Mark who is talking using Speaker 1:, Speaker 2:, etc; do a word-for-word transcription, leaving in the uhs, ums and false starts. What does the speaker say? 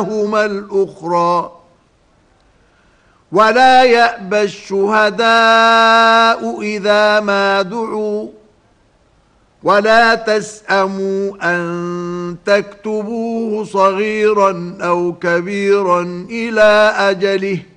Speaker 1: إحداهما الأخرى ولا يأبى الشهداء إذا ما دعوا ولا تسأموا أن تكتبوه صغيرا أو كبيرا إلى أجله